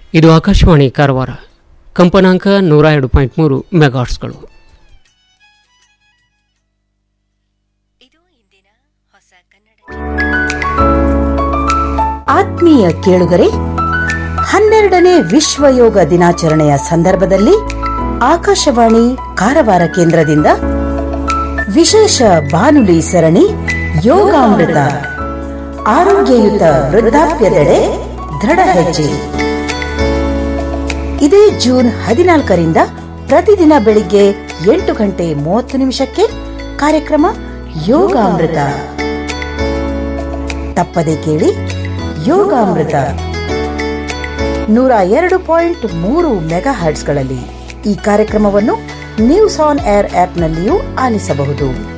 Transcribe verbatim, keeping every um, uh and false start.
ಇದು ಆಕಾಶವಾಣಿ ಕಾರವಾರ, ಕಂಪನಾಂಕ ನೂರ ಎರಡು ಪಾಯಿಂಟ್ ಮೂರು ಮೆಗಾಟ್ಸ್ಗಳು. ಆತ್ಮೀಯ ಕೇಳುಗರೆ, ಹನ್ನೆರಡನೇ ವಿಶ್ವ ಯೋಗ ದಿನಾಚರಣೆಯ ಸಂದರ್ಭದಲ್ಲಿ ಆಕಾಶವಾಣಿ ಕಾರವಾರ ಕೇಂದ್ರದಿಂದ ವಿಶೇಷ ಬಾನುಲಿ ಸರಣಿ ಯೋಗಾಮೃತ, ಆರೋಗ್ಯಯುತ ವೃದ್ಧಾಪ್ಯದೆಡೆ ದೃಢ ಹೆಜ್ಜೆ. ಇದೇ ಜೂನ್ ಹದಿನಾಲ್ಕರಿಂದ ಪ್ರತಿದಿನ ಬೆಳಿಗ್ಗೆ ಎಂಟು ಗಂಟೆ ಮೂವತ್ತು ನಿಮಿಷಕ್ಕೆ ಕಾರ್ಯಕ್ರಮ ಯೋಗಾಮೃತ. ತಪ್ಪದೆ ಕೇಳಿ ಯೋಗಾಮೃತ ನೂರ ಎರಡು ಪಾಯಿಂಟ್ ಮೂರು ಮೆಗಾ ಹರ್ಟ್ಸ್ಗಳಲ್ಲಿ. ಈ ಕಾರ್ಯಕ್ರಮವನ್ನು ನ್ಯೂಸ್ ಆನ್ ಏರ್ ಆಪ್ನಲ್ಲಿಯೂ ಆಲಿಸಬಹುದು.